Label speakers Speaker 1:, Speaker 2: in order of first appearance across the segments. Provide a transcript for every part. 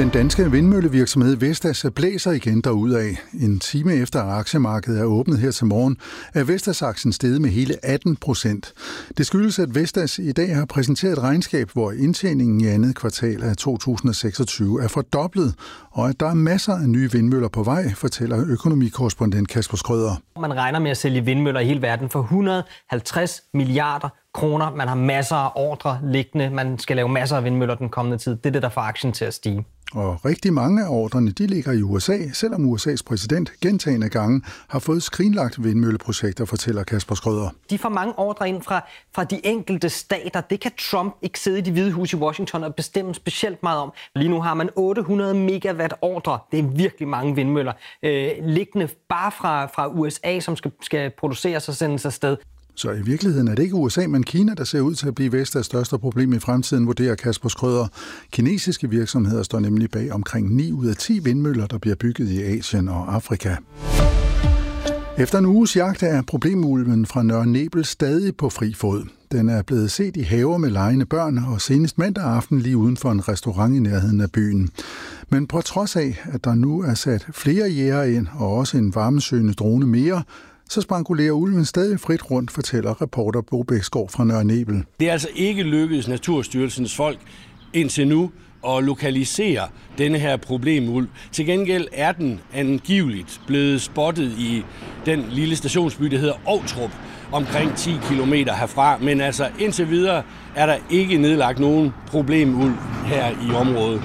Speaker 1: Den danske vindmøllevirksomhed Vestas blæser igen derudad. En time efter aktiemarkedet er åbnet her til morgen, er Vestas-aktien steget med hele 18%. Det skyldes, at Vestas i dag har præsenteret et regnskab, hvor indtjeningen i andet kvartal af 2026 er fordoblet, og at der er masser af nye vindmøller på vej, fortæller økonomikorrespondent Kasper Schrøder.
Speaker 2: Man regner med at sælge vindmøller i hele verden for 150 milliarder kroner. Man har masser af ordre liggende. Man skal lave masser af vindmøller den kommende tid. Det er det, der får aktien til at stige.
Speaker 1: Og rigtig mange af ordrene, de ligger i USA, selvom USA's præsident gentagne gange har fået skrinlagt vindmølleprojekter, fortæller Kasper Schrøder.
Speaker 2: De får mange ordre ind fra de enkelte stater. Det kan Trump ikke sidde i Det Hvide Hus i Washington og bestemme specielt meget om. Lige nu har man 800 megawatt ordre. Det er virkelig mange vindmøller. Liggende bare fra USA, som skal produceres og sendes afsted.
Speaker 1: Så i virkeligheden er det ikke USA, men Kina, der ser ud til at blive Vestas største problem i fremtiden, vurderer Kasper Schrøder. Kinesiske virksomheder står nemlig bag omkring 9 ud af 10 vindmøller, der bliver bygget i Asien og Afrika. Efter en uges jagt er problemulven fra Nørre Nebel stadig på fri fod. Den er blevet set i haver med legende børn og senest mandag aften lige uden for en restaurant i nærheden af byen. Men på trods af, at der nu er sat flere jægere ind og også en varmesøgende drone mere, så spankulerer ulven stadig frit rundt, fortæller reporter Bo Bæksgaard fra Nørre Nebel.
Speaker 3: Det er altså ikke lykkedes Naturstyrelsens folk indtil nu at lokalisere denne her problemulv. Til gengæld er den angiveligt blevet spottet i den lille stationsby, der hedder Ovtrup, omkring 10 kilometer herfra. Men altså indtil videre er der ikke nedlagt nogen problemulv her i området.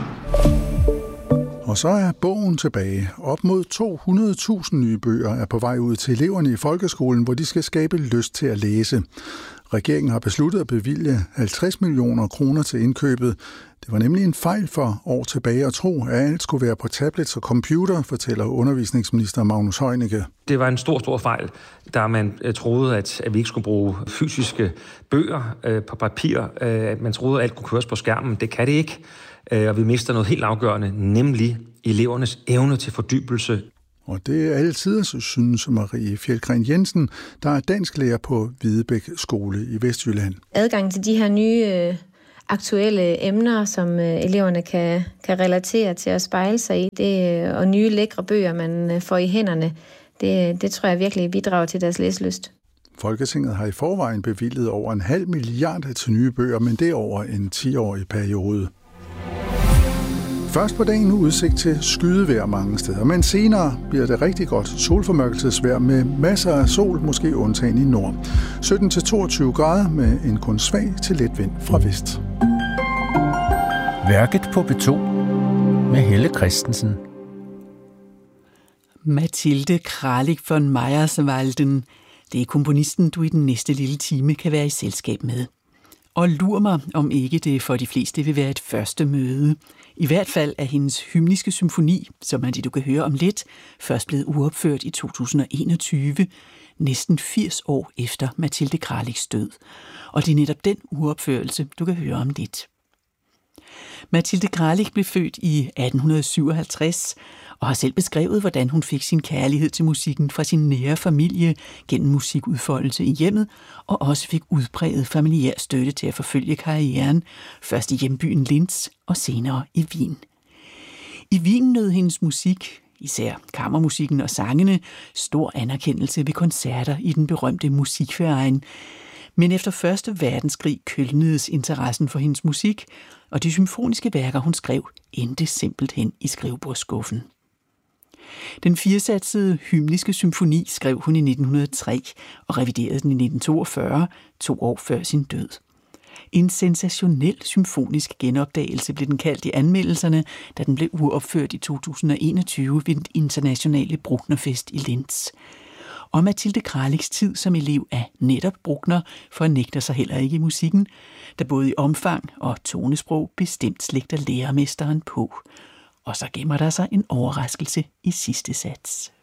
Speaker 1: Og så er bogen tilbage. Op mod 200.000 nye bøger er på vej ud til eleverne i folkeskolen, hvor de skal skabe lyst til at læse. Regeringen har besluttet at bevilge 50 millioner kroner til indkøbet. Det var nemlig en fejl for år tilbage at tro, at alt skulle være på tablets og computer, fortæller undervisningsminister Magnus Heunicke.
Speaker 4: Det var en stor fejl, da man troede, at vi ikke skulle bruge fysiske bøger på papir. At man troede, at alt kunne køres på skærmen. Det kan det ikke. Og vi mister noget helt afgørende, nemlig elevernes evne til fordybelse.
Speaker 1: Og det er altid, synes Marie Fjeldgren Jensen, der er dansklærer på Hvidebæk Skole i Vestjylland.
Speaker 5: Adgang til de her nye aktuelle emner, som eleverne kan relatere til at spejle sig i, og nye lækre bøger, man får i hænderne, det tror jeg virkelig bidrager til deres læselyst.
Speaker 1: Folketinget har i forvejen bevilget over 0,5 milliard til nye bøger, men det er over en 10-årig periode. Først på dagen udsigt til skydevejr mange steder, men senere bliver det rigtig godt solformørkelsesvejr med masser af sol, måske undtagen i nord. 17-22 grader med en kun svag til let vind fra vest.
Speaker 6: Værket på P2 med Helle Christensen.
Speaker 7: Mathilde Kralik von Meyerswalden. Det er komponisten, du i den næste lille time kan være i selskab med. Og lur mig, om ikke det for de fleste vil være et første møde. I hvert fald er hendes hymniske symfoni, som er det, du kan høre om lidt, først blevet uopført i 2021, næsten 80 år efter Mathilde Kraliks død. Og det er netop den uopførelse, du kan høre om lidt. Mathilde Kralik blev født i 1857 og har selv beskrevet, hvordan hun fik sin kærlighed til musikken fra sin nære familie gennem musikudfoldelse i hjemmet, og også fik udpræget familiær støtte til at forfølge karrieren, først i hjembyen Linz og senere i Wien. I Wien nød hendes musik, især kammermusikken og sangene, stor anerkendelse ved koncerter i den berømte Musikverein. Men efter Første Verdenskrig kølnedes interessen for hendes musik, og de symfoniske værker, hun skrev, endte simpelthen i skrivebordsskuffen. Den 4-satsede hymniske symfoni skrev hun i 1903 og reviderede den i 1942, 2 år før sin død. En sensationel symfonisk genopdagelse blev den kaldt i anmeldelserne, da den blev uopført i 2021 ved den internationale Brucknerfest i Linz. Og Mathilde Kraliks tid som elev af netop Bruckner fornægter sig heller ikke i musikken, der både i omfang og tonesprog bestemt slægter lærermesteren på. Og så gemmer der sig en overraskelse i sidste sats.